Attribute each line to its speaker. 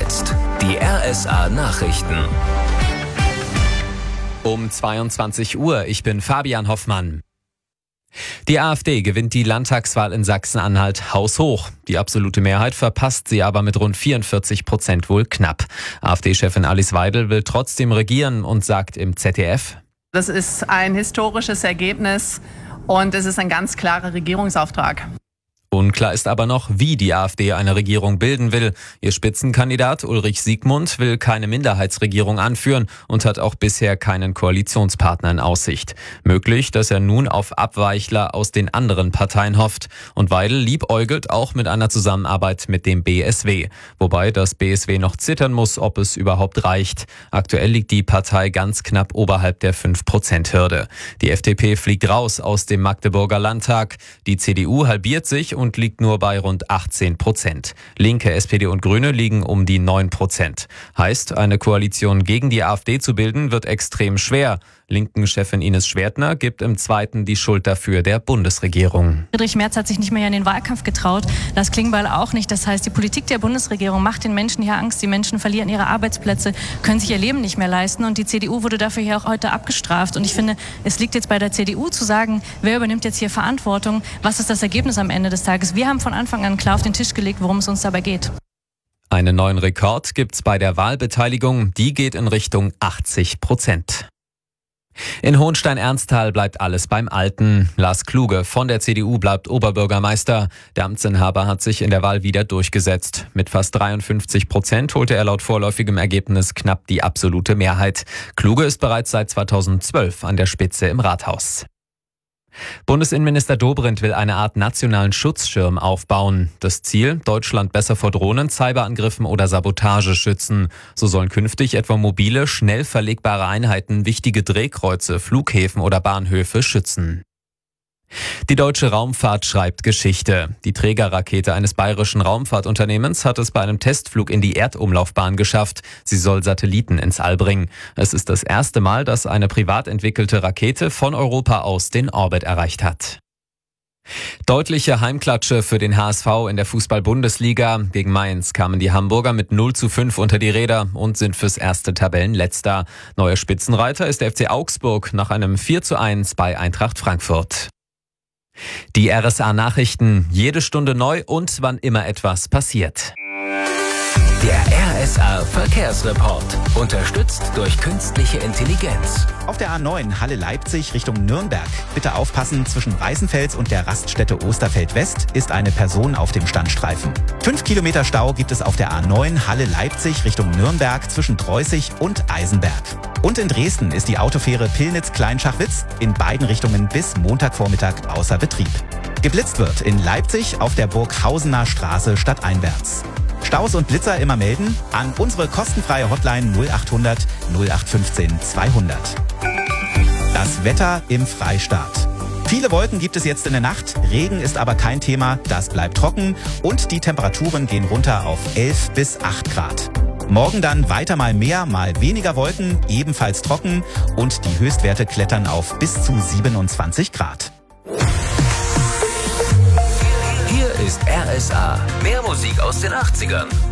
Speaker 1: jetzt die RSA Nachrichten.
Speaker 2: Um 22 Uhr, ich bin Fabian Hoffmann. Die AfD gewinnt die Landtagswahl in Sachsen-Anhalt haushoch. Die absolute Mehrheit verpasst sie aber mit rund 44% wohl knapp. AfD-Chefin Alice Weidel will trotzdem regieren und sagt im ZDF:
Speaker 3: Das ist ein historisches Ergebnis und es ist ein ganz klarer Regierungsauftrag.
Speaker 2: Unklar ist aber noch, wie die AfD eine Regierung bilden will. Ihr Spitzenkandidat Ulrich Siegmund will keine Minderheitsregierung anführen und hat auch bisher keinen Koalitionspartner in Aussicht. Möglich, dass er nun auf Abweichler aus den anderen Parteien hofft. Und Weidel liebäugelt auch mit einer Zusammenarbeit mit dem BSW. Wobei das BSW noch zittern muss, ob es überhaupt reicht. Aktuell liegt die Partei ganz knapp oberhalb der 5%-Hürde. Die FDP fliegt raus aus dem Magdeburger Landtag. Die CDU halbiert sich und liegt nur bei rund 18%. Linke, SPD und Grüne liegen um die 9%. Heißt, eine Koalition gegen die AfD zu bilden, wird extrem schwer. Linken-Chefin Ines Schwertner gibt im Zweiten die Schuld dafür der Bundesregierung.
Speaker 4: Friedrich Merz hat sich nicht mehr in den Wahlkampf getraut, Lars Klingbeil auch nicht. Das heißt, die Politik der Bundesregierung macht den Menschen hier Angst. Die Menschen verlieren ihre Arbeitsplätze, können sich ihr Leben nicht mehr leisten. Und die CDU wurde dafür hier auch heute abgestraft. Und ich finde, es liegt jetzt bei der CDU zu sagen, wer übernimmt jetzt hier Verantwortung? Was ist das Ergebnis am Ende des Tages? Wir haben von Anfang an klar auf den Tisch gelegt, worum es uns dabei geht.
Speaker 2: Einen neuen Rekord gibt's bei der Wahlbeteiligung. Die geht in Richtung 80%. In Hohenstein-Ernsthal bleibt alles beim Alten. Lars Kluge von der CDU bleibt Oberbürgermeister. Der Amtsinhaber hat sich in der Wahl wieder durchgesetzt. Mit fast 53% holte er laut vorläufigem Ergebnis knapp die absolute Mehrheit. Kluge ist bereits seit 2012 an der Spitze im Rathaus. Bundesinnenminister Dobrindt will eine Art nationalen Schutzschirm aufbauen. Das Ziel: Deutschland besser vor Drohnen, Cyberangriffen oder Sabotage schützen. So sollen künftig etwa mobile, schnell verlegbare Einheiten wichtige Drehkreuze, Flughäfen oder Bahnhöfe schützen. Die deutsche Raumfahrt schreibt Geschichte. Die Trägerrakete eines bayerischen Raumfahrtunternehmens hat es bei einem Testflug in die Erdumlaufbahn geschafft. Sie soll Satelliten ins All bringen. Es ist das erste Mal, dass eine privat entwickelte Rakete von Europa aus den Orbit erreicht hat. Deutliche Heimklatsche für den HSV in der Fußball-Bundesliga. Gegen Mainz kamen die Hamburger mit 0:5 unter die Räder und sind fürs erste Tabellenletzter. Neuer Spitzenreiter ist der FC Augsburg nach einem 4:1 bei Eintracht Frankfurt. Die RSA-Nachrichten, jede Stunde neu und wann immer etwas passiert.
Speaker 1: Der RSA-Verkehrsreport, unterstützt durch künstliche Intelligenz.
Speaker 5: Auf der A9 Halle-Leipzig Richtung Nürnberg. Bitte aufpassen, zwischen Weißenfels und der Raststätte Osterfeld-West ist eine Person auf dem Standstreifen. 5 Kilometer Stau gibt es auf der A9 Halle-Leipzig Richtung Nürnberg zwischen Dreußig und Eisenberg. Und in Dresden ist die Autofähre Pillnitz-Kleinschachwitz in beiden Richtungen bis Montagvormittag außer Betrieb. Geblitzt wird in Leipzig auf der Burghausener Straße stadteinwärts. Staus und Blitzer immer melden an unsere kostenfreie Hotline 0800 0815 200. Das Wetter im Freistaat. Viele Wolken gibt es jetzt in der Nacht, Regen ist aber kein Thema, das bleibt trocken und die Temperaturen gehen runter auf 11 bis 8 Grad. Morgen dann weiter mal mehr, mal weniger Wolken, ebenfalls trocken und die Höchstwerte klettern auf bis zu 27 Grad.
Speaker 1: Hier ist RSA. Mehr Musik aus den 80ern.